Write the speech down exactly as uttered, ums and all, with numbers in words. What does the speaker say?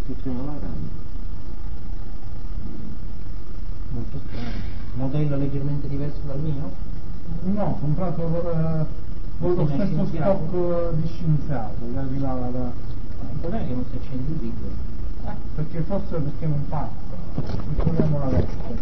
funziona la radio. Molto strano. Modello leggermente diverso dal mio? No, ho comprato eh, con lo stesso stock di scienziato che arrivava da... Cos'è che non si accende il video? Eh, perché forse perché non passa. Mettiamo la vecchia.